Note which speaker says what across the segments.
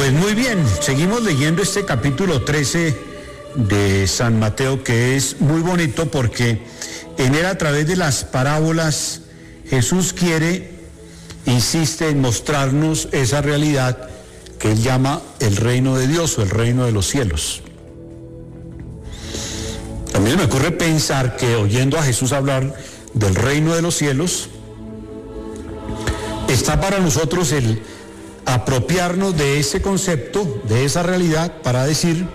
Speaker 1: Pues muy bien, seguimos leyendo este capítulo 13 de San Mateo, que es muy bonito porque en él, a través de las parábolas, Jesús insiste en mostrarnos esa realidad que él llama el reino de Dios o el reino de los cielos. A mí me ocurre pensar que oyendo a Jesús hablar del reino de los cielos, está para nosotros el apropiarnos de ese concepto, de esa realidad, para decir,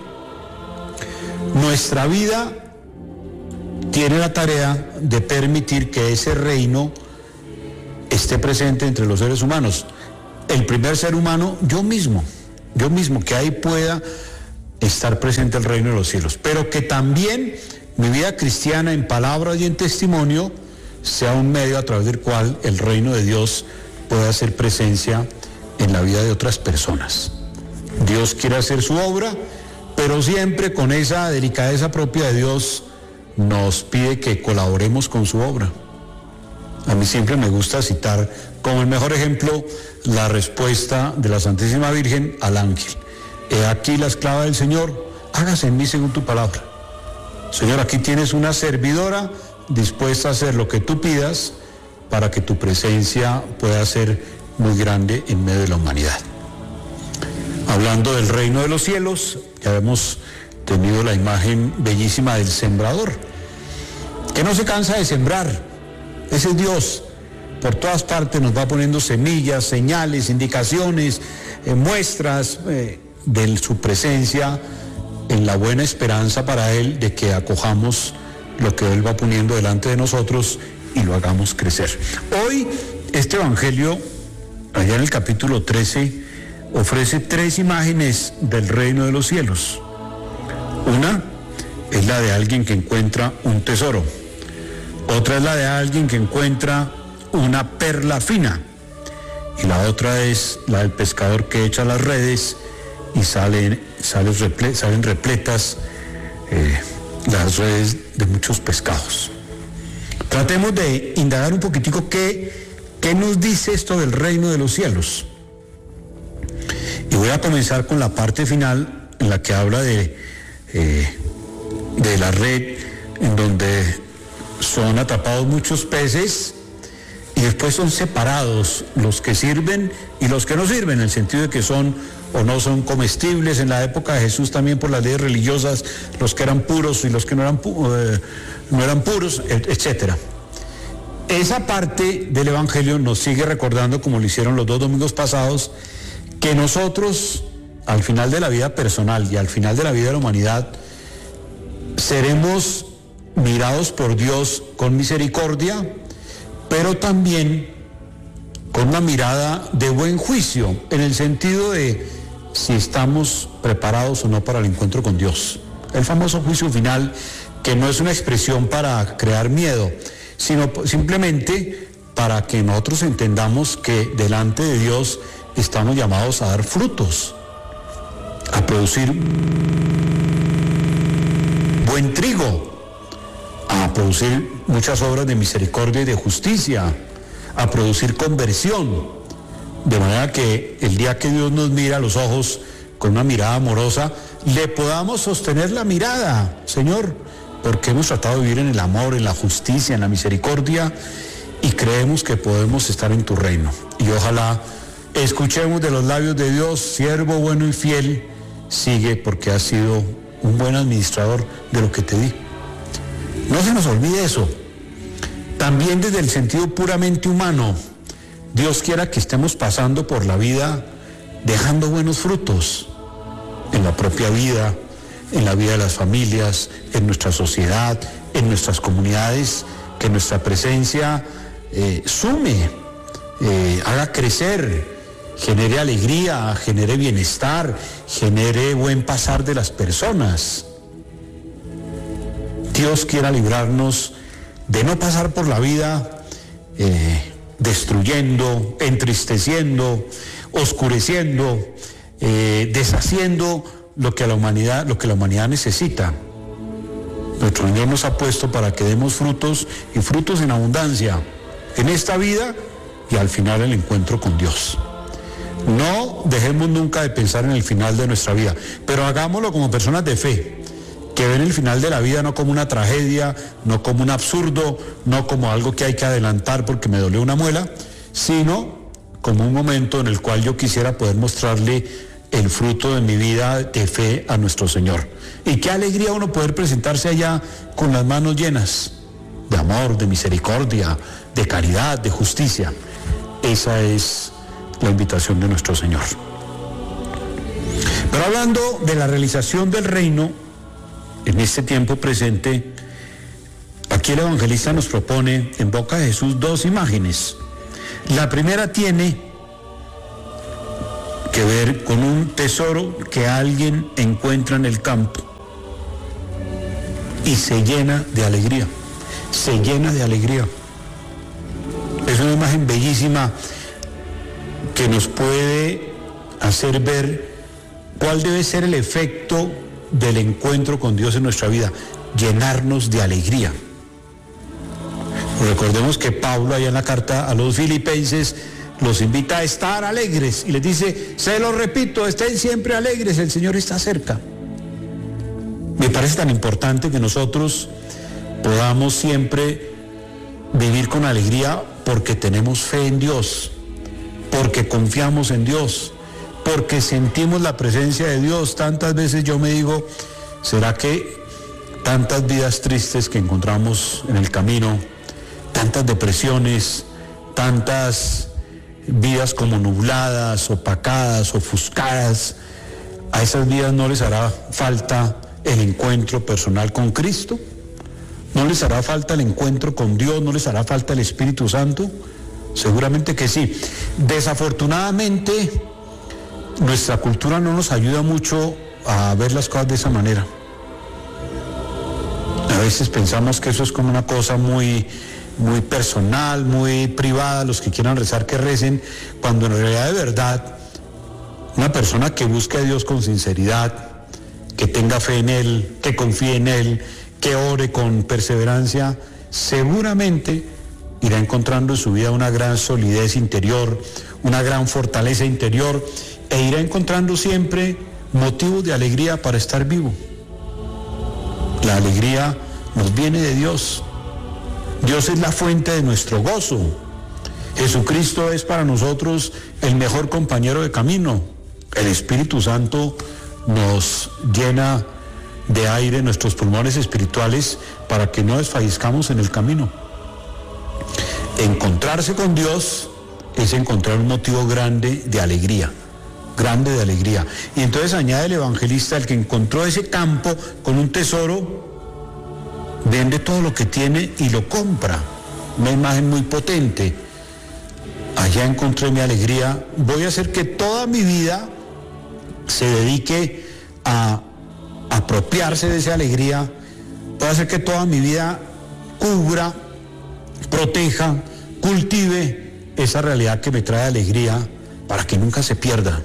Speaker 1: nuestra vida tiene la tarea de permitir que ese reino esté presente entre los seres humanos. El primer ser humano, yo mismo, que ahí pueda estar presente el reino de los cielos, pero que también mi vida cristiana en palabra y en testimonio sea un medio a través del cual el reino de Dios pueda hacer presencia en la vida de otras personas. Dios quiere hacer su obra, pero siempre con esa delicadeza propia de Dios nos pide que colaboremos con su obra. A mí siempre me gusta citar como el mejor ejemplo la respuesta de la Santísima Virgen al ángel. He aquí la esclava del Señor, hágase en mí según tu palabra. Señor, aquí tienes una servidora dispuesta a hacer lo que tú pidas para que tu presencia pueda ser muy grande en medio de la humanidad. Hablando del reino de los cielos, ya hemos tenido la imagen bellísima del sembrador, que no se cansa de sembrar. Ese es Dios. Por todas partes nos va poniendo semillas, señales, indicaciones, muestras de su presencia, en la buena esperanza para Él de que acojamos lo que Él va poniendo delante de nosotros y lo hagamos crecer. Hoy este evangelio, allá en el capítulo 13, ofrece 3 imágenes del reino de los cielos. Una es la de alguien que encuentra un tesoro. Otra es la de alguien que encuentra una perla fina. Y la otra es la del pescador que echa las redes y salen repletas las redes de muchos pescados. Tratemos de indagar un poquitico qué nos dice esto del reino de los cielos. Y voy a comenzar con la parte final en la que habla de la red, en donde son atrapados muchos peces y después son separados los que sirven y los que no sirven, en el sentido de que son o no son comestibles. En la época de Jesús también por las leyes religiosas, los que eran puros y los que no eran puros, etcétera. Esa parte del Evangelio nos sigue recordando, como lo hicieron los 2 domingos pasados, que nosotros, al final de la vida personal y al final de la vida de la humanidad, seremos mirados por Dios con misericordia, pero también con una mirada de buen juicio, en el sentido de si estamos preparados o no para el encuentro con Dios. El famoso juicio final, que no es una expresión para crear miedo, sino simplemente para que nosotros entendamos que delante de Dios estamos llamados a dar frutos, a producir buen trigo, a producir muchas obras de misericordia y de justicia, a producir conversión, de manera que el día que Dios nos mira a los ojos con una mirada amorosa, le podamos sostener la mirada, Señor, porque hemos tratado de vivir en el amor, en la justicia, en la misericordia, y creemos que podemos estar en tu reino. Y ojalá escuchemos de los labios de Dios: siervo bueno y fiel, sigue, porque has sido un buen administrador de lo que te di. No se nos olvide eso. También desde el sentido puramente humano, Dios quiera que estemos pasando por la vida dejando buenos frutos en la propia vida, en la vida de las familias, en nuestra sociedad, en nuestras comunidades, que nuestra presencia sume, haga crecer, genere alegría, genere bienestar, genere buen pasar de las personas. Dios quiera librarnos de no pasar por la vida destruyendo, entristeciendo, oscureciendo, deshaciendo lo que la humanidad necesita. Nuestro Señor nos ha puesto para que demos frutos, y frutos en abundancia, en esta vida y al final el encuentro con Dios. No dejemos nunca de pensar en el final de nuestra vida, pero hagámoslo como personas de fe, que ven el final de la vida no como una tragedia, no como un absurdo, no como algo que hay que adelantar porque me dolió una muela, sino como un momento en el cual yo quisiera poder mostrarle el fruto de mi vida de fe a nuestro Señor. Y qué alegría uno poder presentarse allá con las manos llenas de amor, de misericordia, de caridad, de justicia. Esa es la invitación de nuestro Señor. Pero hablando de la realización del reino en este tiempo presente, aquí el evangelista nos propone en boca de Jesús dos imágenes. La primera tiene que ver con un tesoro que alguien encuentra en el campo y se llena de alegría, se llena de alegría. Es una imagen bellísima que nos puede hacer ver cuál debe ser el efecto del encuentro con Dios en nuestra vida, llenarnos de alegría. Recordemos que Pablo, allá en la carta a los filipenses, los invita a estar alegres y les dice, se lo repito, estén siempre alegres, el Señor está cerca. Me parece tan importante que nosotros podamos siempre vivir con alegría porque tenemos fe en Dios, porque confiamos en Dios, porque sentimos la presencia de Dios. Tantas veces yo me digo, ¿será que tantas vidas tristes que encontramos en el camino, tantas depresiones, tantas vidas como nubladas, opacadas, ofuscadas, a esas vidas no les hará falta el encuentro personal con Cristo? ¿No les hará falta el encuentro con Dios? ¿No les hará falta el Espíritu Santo? Seguramente que sí. Desafortunadamente, nuestra cultura no nos ayuda mucho a ver las cosas de esa manera. A veces pensamos que eso es como una cosa muy personal, muy privada, los que quieran rezar que recen, cuando en realidad de verdad, una persona que busque a Dios con sinceridad, que tenga fe en Él, que confíe en Él, que ore con perseverancia, seguramente irá encontrando en su vida una gran solidez interior, una gran fortaleza interior, e irá encontrando siempre motivos de alegría para estar vivo. La alegría nos viene de Dios. Dios es la fuente de nuestro gozo. Jesucristo es para nosotros el mejor compañero de camino. El Espíritu Santo nos llena de aire nuestros pulmones espirituales para que no desfallezcamos en el camino. Encontrarse con Dios es encontrar un motivo grande de alegría. Y entonces añade el evangelista, el que encontró ese campo con un tesoro, vende todo lo que tiene y lo compra. Una imagen muy potente. Allá encontré mi alegría. Voy a hacer que toda mi vida se dedique a apropiarse de esa alegría. Voy a hacer que toda mi vida cubra, proteja, cultive esa realidad que me trae alegría para que nunca se pierda,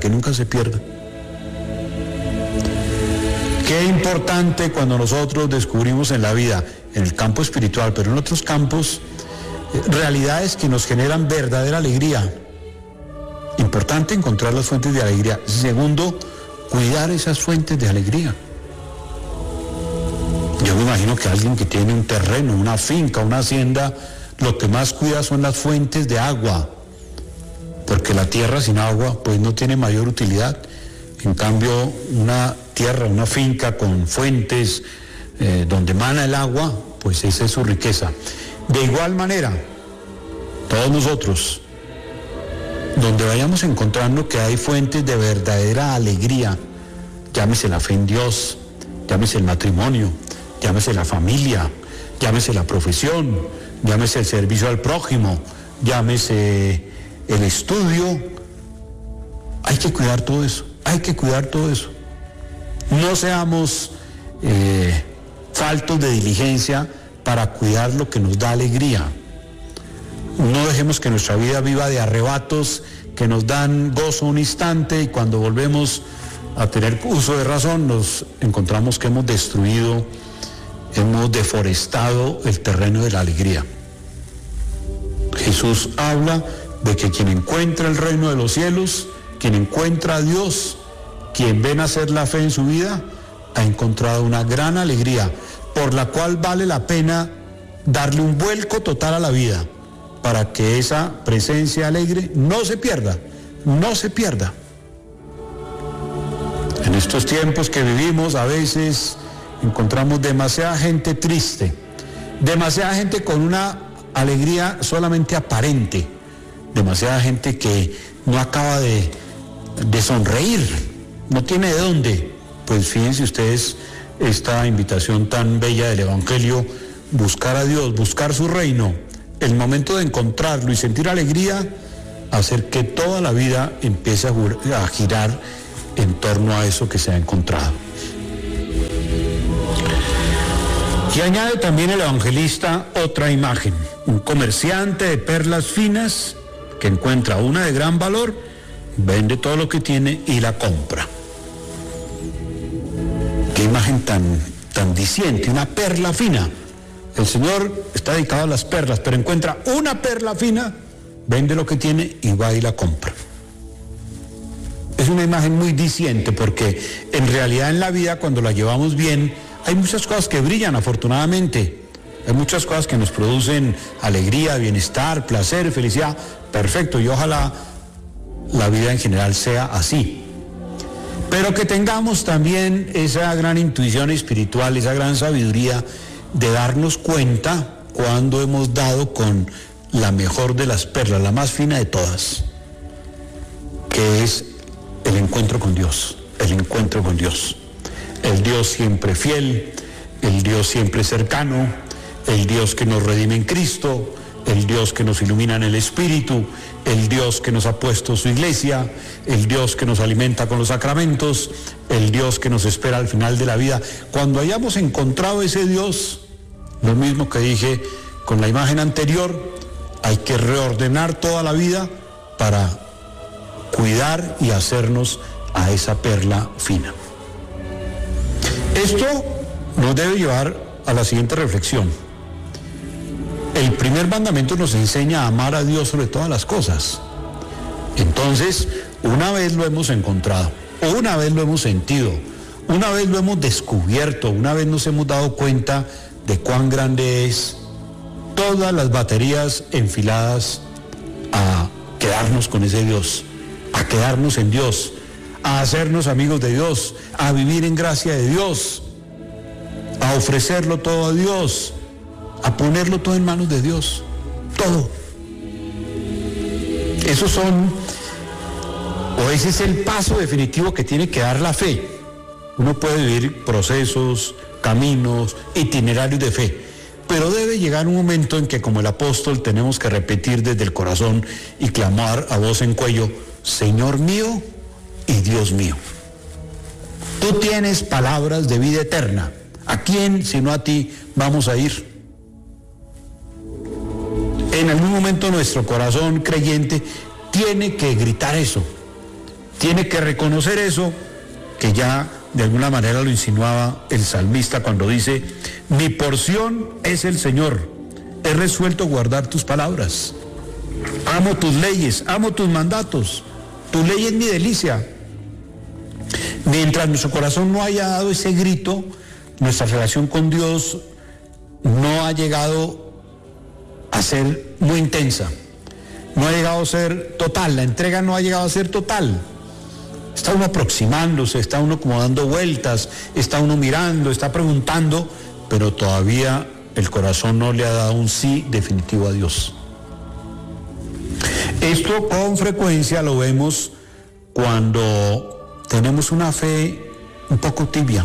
Speaker 1: Qué importante cuando nosotros descubrimos en la vida, en el campo espiritual, pero en otros campos, realidades que nos generan verdadera alegría. Importante encontrar las fuentes de alegría. Segundo, cuidar esas fuentes de alegría. Yo me imagino que alguien que tiene un terreno, una finca, una hacienda, lo que más cuida son las fuentes de agua, porque la tierra sin agua pues no tiene mayor utilidad. En cambio, una tierra, una finca con fuentes donde emana el agua, pues esa es su riqueza. De igual manera, todos nosotros, donde vayamos encontrando que hay fuentes de verdadera alegría, llámese la fe en Dios, llámese el matrimonio, llámese la familia, llámese la profesión, llámese el servicio al prójimo, llámese el estudio, hay que cuidar todo eso. No seamos faltos de diligencia para cuidar lo que nos da alegría. No dejemos que nuestra vida viva de arrebatos que nos dan gozo un instante y cuando volvemos a tener uso de razón nos encontramos que hemos destruido, hemos deforestado el terreno de la alegría. Jesús habla de que quien encuentra el reino de los cielos, quien encuentra a Dios, quien ve nacer la fe en su vida, ha encontrado una gran alegría, por la cual vale la pena darle un vuelco total a la vida, para que esa presencia alegre no se pierda, no se pierda. En estos tiempos que vivimos, a veces encontramos demasiada gente triste, demasiada gente con una alegría solamente aparente, demasiada gente que no acaba de sonreír, no tiene de dónde. Pues fíjense ustedes esta invitación tan bella del Evangelio: buscar a Dios, buscar su reino, el momento de encontrarlo y sentir alegría, hacer que toda la vida empiece a girar en torno a eso que se ha encontrado. Y añade también el evangelista otra imagen: un comerciante de perlas finas que encuentra una de gran valor, vende todo lo que tiene y la compra. Qué imagen tan diciente, una perla fina. El Señor está dedicado a las perlas, pero encuentra una perla fina, vende lo que tiene y va y la compra. Es una imagen muy diciente, porque en realidad en la vida, cuando la llevamos bien, hay muchas cosas que brillan, afortunadamente. Hay muchas cosas que nos producen alegría, bienestar, placer, felicidad. Perfecto, y ojalá la vida en general sea así. Pero que tengamos también esa gran intuición espiritual, esa gran sabiduría de darnos cuenta cuando hemos dado con la mejor de las perlas, la más fina de todas, que es el encuentro con Dios, el encuentro con Dios. El Dios siempre fiel, el Dios siempre cercano, el Dios que nos redime en Cristo, el Dios que nos ilumina en el Espíritu, el Dios que nos ha puesto su iglesia, el Dios que nos alimenta con los sacramentos, el Dios que nos espera al final de la vida. Cuando hayamos encontrado ese Dios, lo mismo que dije con la imagen anterior, hay que reordenar toda la vida para cuidar y hacernos a esa perla fina. Esto nos debe llevar a la siguiente reflexión. El primer mandamiento nos enseña a amar a Dios sobre todas las cosas. Entonces, una vez lo hemos encontrado, una vez lo hemos sentido, una vez lo hemos descubierto, una vez nos hemos dado cuenta de cuán grande es, todas las baterías enfiladas a quedarnos con ese Dios, a quedarnos en Dios, a hacernos amigos de Dios, a vivir en gracia de Dios, a ofrecerlo todo a Dios, a ponerlo todo en manos de Dios, todo. Ese es el paso definitivo que tiene que dar la fe. Uno puede vivir procesos, caminos, itinerarios de fe, pero debe llegar un momento en que, como el apóstol, tenemos que repetir desde el corazón y clamar a voz en cuello: Señor mío y Dios mío, tú tienes palabras de vida eterna. ¿A quién sino a ti vamos a ir? En algún momento nuestro corazón creyente tiene que gritar eso, tiene que reconocer eso, que ya de alguna manera lo insinuaba el salmista cuando dice: mi porción es el Señor, he resuelto guardar tus palabras, amo tus leyes, amo tus mandatos, tu ley es mi delicia. Mientras nuestro corazón no haya dado ese grito, nuestra relación con Dios no ha llegado a ser muy intensa, no ha llegado a ser total, la entrega no ha llegado a ser total. Está uno aproximándose, está uno como dando vueltas, está uno mirando, está preguntando, pero todavía el corazón no le ha dado un sí definitivo a Dios. Esto con frecuencia lo vemos cuando tenemos una fe un poco tibia,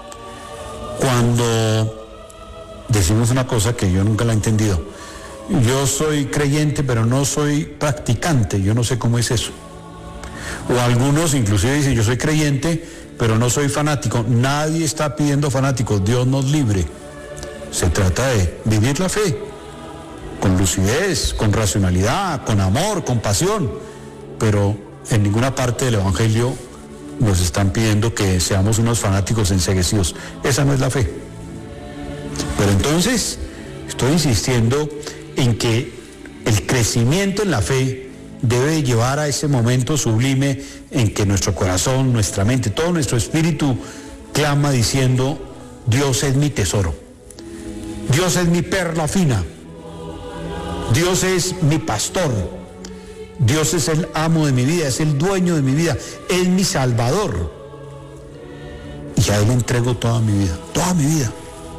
Speaker 1: cuando decimos una cosa que yo nunca la he entendido: yo soy creyente pero no soy practicante, yo no sé cómo es eso. O algunos inclusive dicen: yo soy creyente pero no soy fanático. Nadie está pidiendo fanáticos, Dios nos libre. Se trata de vivir la fe con lucidez, con racionalidad, con amor, con pasión, pero en ninguna parte del Evangelio nos están pidiendo que seamos unos fanáticos enceguecidos. Esa no es la fe. Pero entonces estoy insistiendo en que el crecimiento en la fe debe llevar a ese momento sublime en que nuestro corazón, nuestra mente, todo nuestro espíritu clama diciendo: Dios es mi tesoro, Dios es mi perla fina, Dios es mi pastor, Dios es el amo de mi vida, es el dueño de mi vida, es mi salvador. Y a Él le entrego toda mi vida, toda mi vida.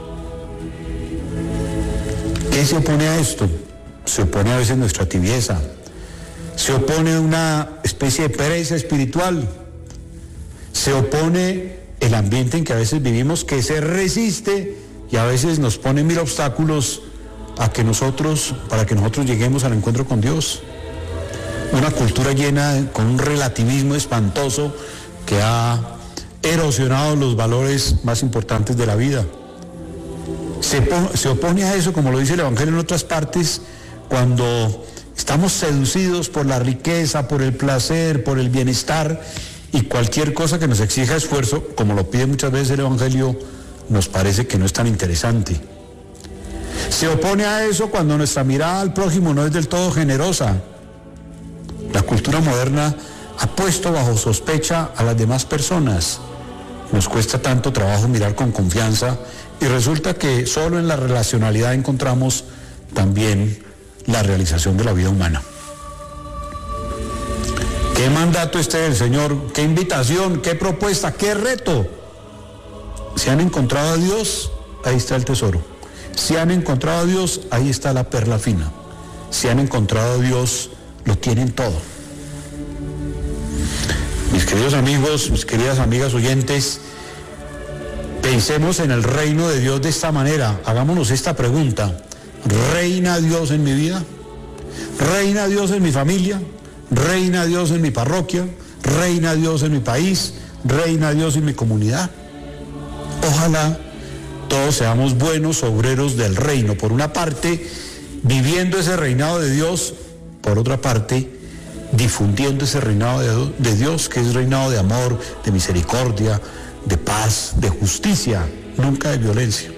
Speaker 1: ¿Qué se opone a esto? Se opone a veces nuestra tibieza, se opone una especie de pereza espiritual, se opone el ambiente en que a veces vivimos, que se resiste y a veces nos pone mil obstáculos para que nosotros lleguemos al encuentro con Dios. Una cultura llena con un relativismo espantoso que ha erosionado los valores más importantes de la vida. Se opone a eso, como lo dice el Evangelio en otras partes, cuando estamos seducidos por la riqueza, por el placer, por el bienestar, y cualquier cosa que nos exija esfuerzo, como lo pide muchas veces el Evangelio, nos parece que no es tan interesante. Se opone a eso cuando nuestra mirada al prójimo no es del todo generosa. La cultura moderna ha puesto bajo sospecha a las demás personas. Nos cuesta tanto trabajo mirar con confianza y resulta que solo en la relacionalidad encontramos también la realización de la vida humana. ¿Qué mandato este del Señor? ¿Qué invitación? ¿Qué propuesta? ¿Qué reto? Si han encontrado a Dios, ahí está el tesoro. Si han encontrado a Dios, ahí está la perla fina. Si han encontrado a Dios, lo tienen todo. Mis queridos amigos, mis queridas amigas oyentes, pensemos en el reino de Dios de esta manera. Hagámonos esta pregunta: ¿reina Dios en mi vida? ¿Reina Dios en mi familia? ¿Reina Dios en mi parroquia? ¿Reina Dios en mi país? ¿Reina Dios en mi comunidad? Ojalá todos seamos buenos obreros del reino. Por una parte, viviendo ese reinado de Dios; por otra parte, difundiendo ese reinado de Dios, que es reinado de amor, de misericordia, de paz, de justicia, nunca de violencia.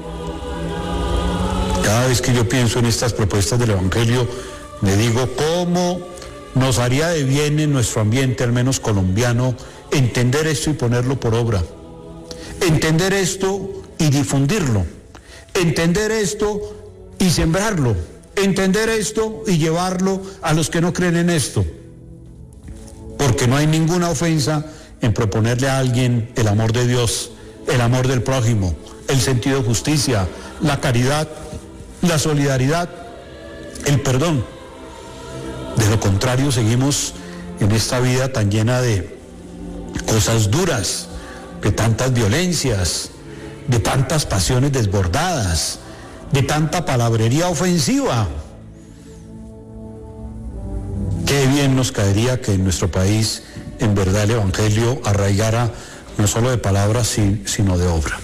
Speaker 1: Cada vez que yo pienso en estas propuestas del Evangelio, me digo cómo nos haría de bien en nuestro ambiente, al menos colombiano, entender esto y ponerlo por obra. Entender esto y difundirlo. Entender esto y sembrarlo. Entender esto y llevarlo a los que no creen en esto. Porque no hay ninguna ofensa en proponerle a alguien el amor de Dios, el amor del prójimo, el sentido de justicia, la caridad, la solidaridad, el perdón. De lo contrario, seguimos en esta vida tan llena de cosas duras, de tantas violencias, de tantas pasiones desbordadas, de tanta palabrería ofensiva. Qué bien nos caería que en nuestro país, en verdad, el Evangelio arraigara no solo de palabras, sino de obra.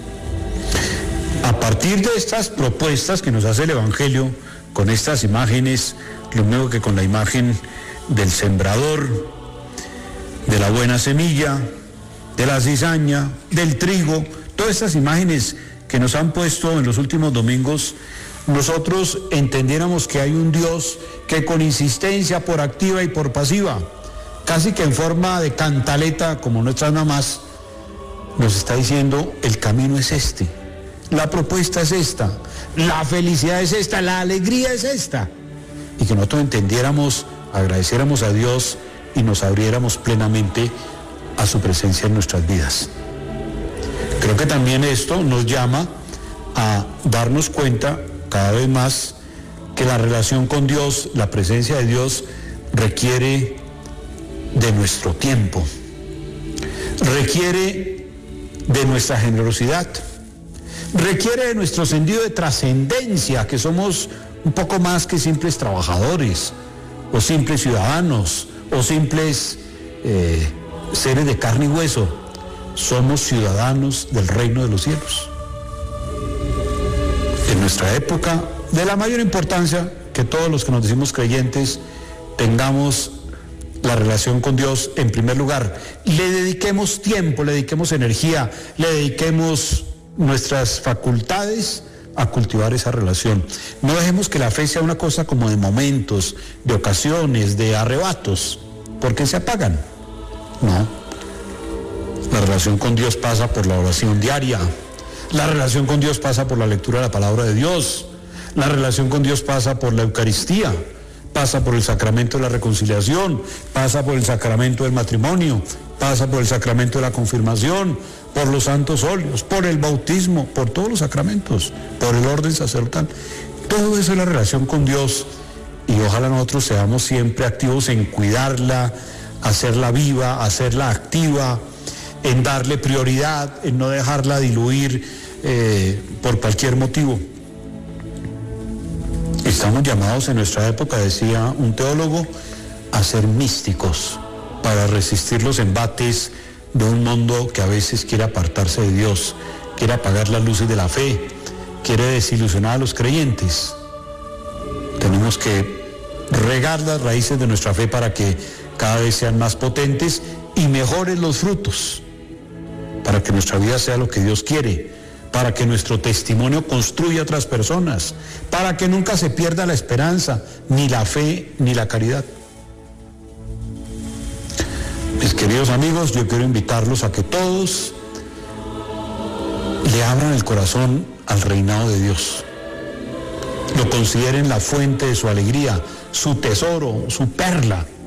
Speaker 1: A partir de estas propuestas que nos hace el Evangelio, con estas imágenes, lo mismo que con la imagen del sembrador, de la buena semilla, de la cizaña, del trigo, todas estas imágenes que nos han puesto en los últimos domingos, nosotros entendiéramos que hay un Dios que con insistencia, por activa y por pasiva, casi que en forma de cantaleta, como nuestras mamás, nos está diciendo: el camino es este, la propuesta es esta, la felicidad es esta, la alegría es esta. Y que nosotros entendiéramos, agradeciéramos a Dios y nos abriéramos plenamente a su presencia en nuestras vidas. Creo que también esto nos llama a darnos cuenta cada vez más que la relación con Dios, la presencia de Dios, requiere de nuestro tiempo, requiere de nuestra generosidad, requiere de nuestro sentido de trascendencia, que somos un poco más que simples trabajadores, o simples ciudadanos, o simples seres de carne y hueso. Somos ciudadanos del reino de los cielos. En nuestra época, de la mayor importancia que todos los que nos decimos creyentes tengamos la relación con Dios en primer lugar, le dediquemos tiempo, le dediquemos energía, le dediquemos nuestras facultades a cultivar esa relación. No dejemos que la fe sea una cosa como de momentos, de ocasiones, de arrebatos, porque se apagan. No. La relación con Dios pasa por la oración diaria. La relación con Dios pasa por la lectura de la palabra de Dios. La relación con Dios pasa por la Eucaristía, pasa por el sacramento de la reconciliación, pasa por el sacramento del matrimonio, pasa por el sacramento de la confirmación, por los santos óleos, por el bautismo, por todos los sacramentos, por el orden sacerdotal. Todo eso es la relación con Dios y ojalá nosotros seamos siempre activos en cuidarla, hacerla viva, hacerla activa, en darle prioridad, en no dejarla diluir por cualquier motivo. Estamos llamados en nuestra época, decía un teólogo, a ser místicos para resistir los embates de un mundo que a veces quiere apartarse de Dios, quiere apagar las luces de la fe, quiere desilusionar a los creyentes. Tenemos que regar las raíces de nuestra fe para que cada vez sean más potentes y mejores los frutos, para que nuestra vida sea lo que Dios quiere, para que nuestro testimonio construya a otras personas, para que nunca se pierda la esperanza, ni la fe, ni la caridad. Mis queridos amigos, yo quiero invitarlos a que todos le abran el corazón al reinado de Dios. Lo consideren la fuente de su alegría, su tesoro, su perla.